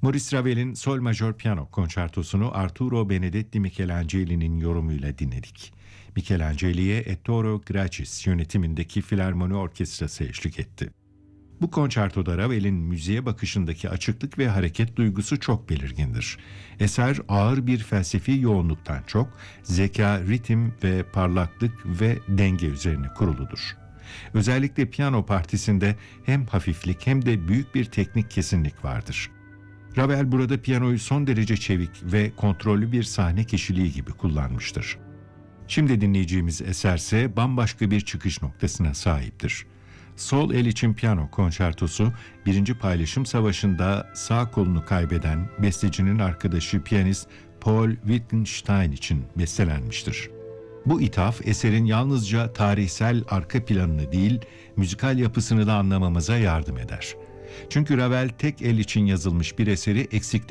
Maurice Ravel'in Sol majör piyano konçertosunu Arturo Benedetti Michelangeli'nin yorumuyla dinledik. Michelangeli'ye Ettore Gracis yönetimindeki Filarmoni Orkestrası eşlik etti. Bu konçertoda Ravel'in müziğe bakışındaki açıklık ve hareket duygusu çok belirgindir. Eser ağır bir felsefi yoğunluktan çok zeka, ritim ve parlaklık ve denge üzerine kuruludur. Özellikle piyano partisinde hem hafiflik hem de büyük bir teknik kesinlik vardır. Ravel burada piyanoyu son derece çevik ve kontrollü bir sahne kişiliği gibi kullanmıştır. Şimdi dinleyeceğimiz eserse bambaşka bir çıkış noktasına sahiptir. Sol el için piyano konçertosu, birinci paylaşım savaşında sağ kolunu kaybeden bestecinin arkadaşı piyanist Paul Wittgenstein için bestelenmiştir. Bu ithaf eserin yalnızca tarihsel arka planını değil, müzikal yapısını da anlamamıza yardım eder. Çünkü Ravel tek el için yazılmış bir eseri eksiklik